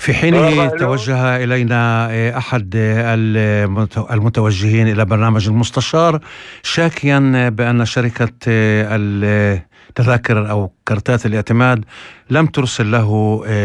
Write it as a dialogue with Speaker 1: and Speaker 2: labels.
Speaker 1: في حينه توجه إلينا أحد المتوجهين إلى برنامج المستشار شاكيا بأن شركة التذاكر أو كرتات الاعتماد لم ترسل له